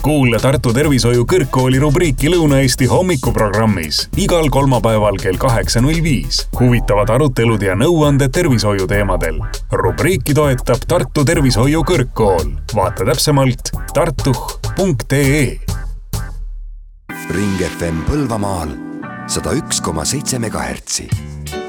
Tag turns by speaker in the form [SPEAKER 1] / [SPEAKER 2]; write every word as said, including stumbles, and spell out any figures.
[SPEAKER 1] kuule Tartu Tervishoiu Kõrgkooli rubriiki Lõuna-Eesti hommikuprogrammis igal kolmapäeval kell kaheksa null viis. Huvitavad arutelud ja nõuanded tervishoiu teemadel. Rubriiki toetab Tartu Tervishoiu Kõrgkool. Vaata täpsemalt tartuh punkt ee.
[SPEAKER 2] Ring F M Põlvamaal sada üks koma seitse megahertsi.